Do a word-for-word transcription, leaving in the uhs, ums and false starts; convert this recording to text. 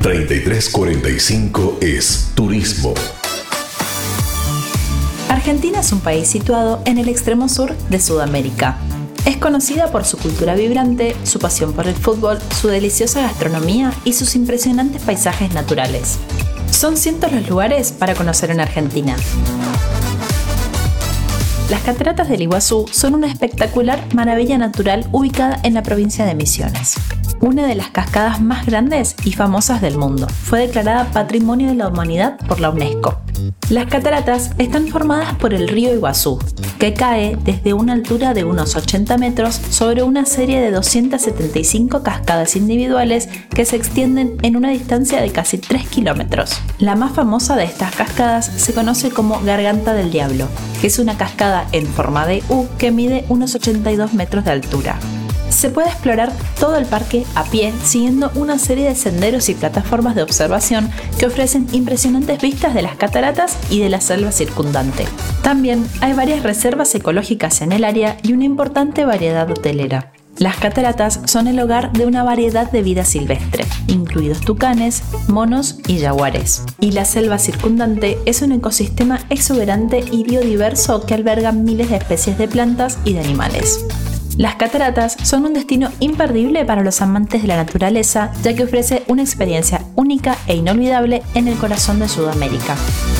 treinta y tres cuarenta y cinco es Turismo. Argentina es un país situado en el extremo sur de Sudamérica. Es conocida por su cultura vibrante, su pasión por el fútbol, su deliciosa gastronomía y sus impresionantes paisajes naturales. Son cientos los lugares para conocer en Argentina. Las cataratas del Iguazú son una espectacular maravilla natural ubicada en la provincia de Misiones. Una de las cascadas más grandes y famosas del mundo. Fue declarada Patrimonio de la Humanidad por la UNESCO. Las cataratas están formadas por el río Iguazú, que cae desde una altura de unos ochenta metros sobre una serie de doscientas setenta y cinco cascadas individuales que se extienden en una distancia de casi tres kilómetros. La más famosa de estas cascadas se conoce como Garganta del Diablo, que es una cascada en forma de U que mide unos ochenta y dos metros de altura. Se puede explorar todo el parque a pie siguiendo una serie de senderos y plataformas de observación que ofrecen impresionantes vistas de las cataratas y de la selva circundante. También hay varias reservas ecológicas en el área y una importante variedad hotelera. Las cataratas son el hogar de una variedad de vida silvestre, incluidos tucanes, monos y jaguares. Y la selva circundante es un ecosistema exuberante y biodiverso que alberga miles de especies de plantas y de animales. Las cataratas son un destino imperdible para los amantes de la naturaleza, ya que ofrece una experiencia única e inolvidable en el corazón de Sudamérica.